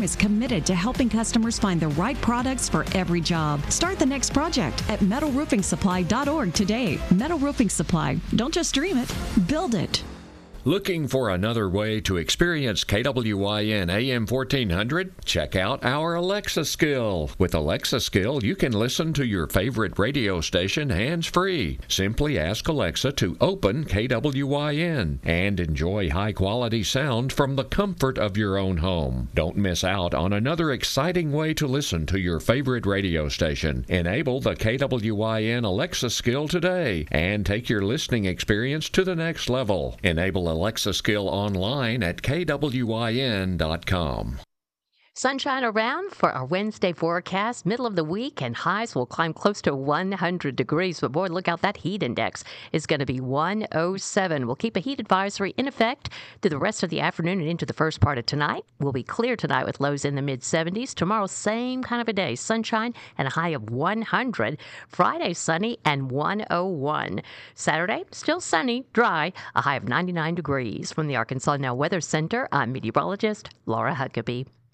is committed to helping customers find the right products for every job. Start the next project at metalroofingsupply.org today. Metal Roofing Supply. Don't just dream it, build it. Looking for another way to experience KWYN AM 1400? Check out our Alexa skill. With Alexa skill, you can listen to your favorite radio station hands-free. Simply ask Alexa to open KWYN and enjoy high-quality sound from the comfort of your own home. Don't miss out on another exciting way to listen to your favorite radio station. Enable the KWYN Alexa skill today and take your listening experience to the next level. Enable Alexa skill online at kwyn.com. Sunshine around for our Wednesday forecast. Middle of the week, and highs will climb close to 100 degrees. But boy, look out, that heat index is going to be 107. We'll keep a heat advisory in effect through the rest of the afternoon and into the first part of tonight. We'll be clear tonight with lows in the mid-70s. Tomorrow, same kind of a day. Sunshine and a high of 100. Friday, sunny and 101. Saturday, still sunny, dry, a high of 99 degrees. From the Arkansas Now Weather Center, I'm meteorologist Laura Huckabee.